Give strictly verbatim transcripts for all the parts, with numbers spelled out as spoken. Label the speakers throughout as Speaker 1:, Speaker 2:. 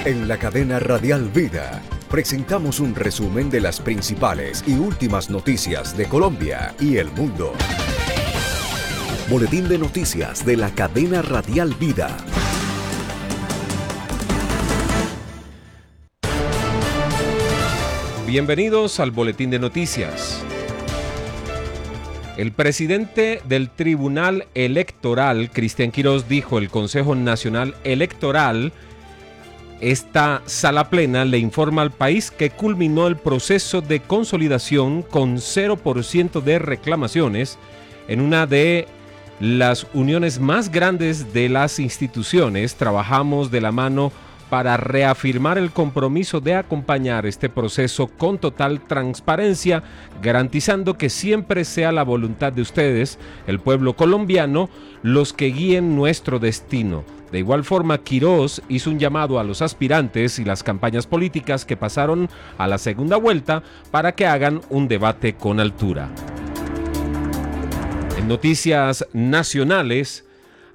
Speaker 1: En la cadena Radial Vida presentamos un resumen de las principales y últimas noticias de Colombia y el mundo. Boletín de noticias de la cadena Radial Vida.
Speaker 2: Bienvenidos al Boletín de Noticias. El presidente del Tribunal Electoral, Cristian Quirós, dijo: el Consejo Nacional Electoral, esta sala plena, le informa al país que culminó el proceso de consolidación con cero por ciento de reclamaciones en una de las uniones más grandes de las instituciones. Trabajamos de la mano para reafirmar el compromiso de acompañar este proceso con total transparencia, garantizando que siempre sea la voluntad de ustedes, el pueblo colombiano, los que guíen nuestro destino. De igual forma, Quirós hizo un llamado a los aspirantes y las campañas políticas que pasaron a la segunda vuelta para que hagan un debate con altura. En noticias nacionales,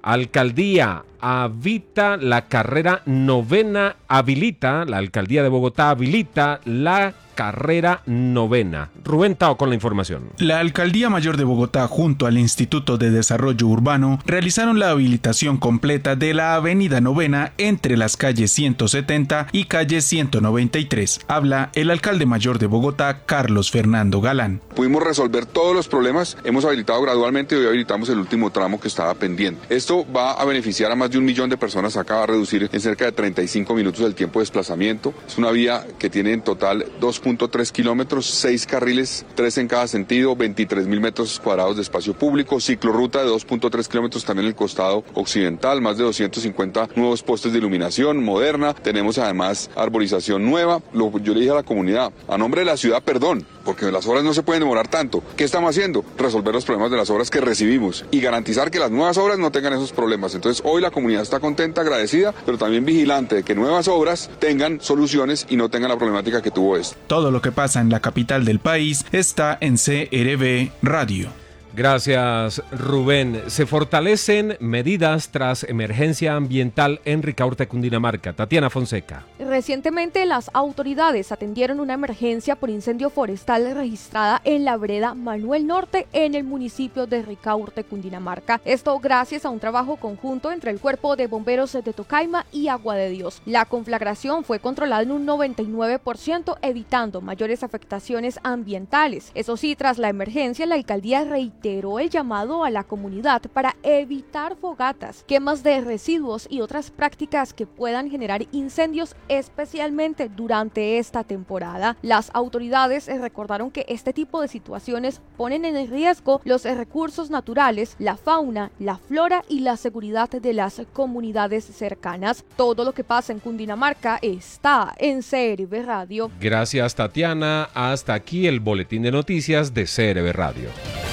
Speaker 2: Alcaldía habilita la carrera novena, habilita, la Alcaldía de Bogotá habilita la carrera novena. Rubén Tao con la información.
Speaker 3: La Alcaldía Mayor de Bogotá junto al Instituto de Desarrollo Urbano realizaron la habilitación completa de la avenida novena entre las calles ciento setenta y calle ciento noventa y tres. Habla el alcalde mayor de Bogotá, Carlos Fernando Galán.
Speaker 4: Pudimos resolver todos los problemas, hemos habilitado gradualmente y hoy habilitamos el último tramo que estaba pendiente. Esto va a beneficiar a más de un millón de personas, acaba de reducir en cerca de treinta y cinco minutos el tiempo de desplazamiento. Es una vía que tiene en total dos punto tres kilómetros, seis carriles, tres en cada sentido, veintitrés mil metros cuadrados de espacio público, ciclorruta de dos punto tres kilómetros también en el costado occidental, más de doscientos cincuenta nuevos postes de iluminación moderna, tenemos además arborización nueva. Lo, yo le dije a la comunidad, a nombre de la ciudad, perdón, porque las obras no se pueden demorar tanto. ¿Qué estamos haciendo? Resolver los problemas de las obras que recibimos y garantizar que las nuevas obras no tengan esos problemas. Entonces hoy la comunidad está contenta, agradecida, pero también vigilante de que nuevas obras tengan soluciones y no tengan la problemática que tuvo esto.
Speaker 3: Todo lo que pasa en la capital del país está en C R V Radio.
Speaker 2: Gracias, Rubén. Se fortalecen medidas tras emergencia ambiental en Ricaurte, Cundinamarca. Tatiana Fonseca.
Speaker 5: Recientemente las autoridades atendieron una emergencia por incendio forestal registrada en la vereda Manuel Norte en el municipio de Ricaurte, Cundinamarca. Esto gracias a un trabajo conjunto entre el Cuerpo de Bomberos de Tocaima y Agua de Dios. La conflagración fue controlada en un noventa y nueve por ciento, evitando mayores afectaciones ambientales. Eso sí, tras la emergencia, la alcaldía reiteró el llamado a la comunidad para evitar fogatas, quemas de residuos y otras prácticas que puedan generar incendios, especialmente durante esta temporada. Las autoridades recordaron que este tipo de situaciones ponen en riesgo los recursos naturales, la fauna, la flora y la seguridad de las comunidades cercanas. Todo lo que pasa en Cundinamarca está en C R V Radio.
Speaker 2: Gracias, Tatiana. Hasta aquí el boletín de noticias de C R V Radio.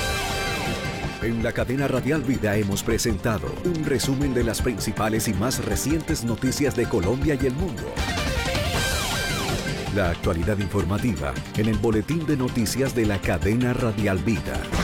Speaker 1: En la cadena Radial Vida hemos presentado un resumen de las principales y más recientes noticias de Colombia y el mundo. La actualidad informativa en el boletín de noticias de la cadena Radial Vida.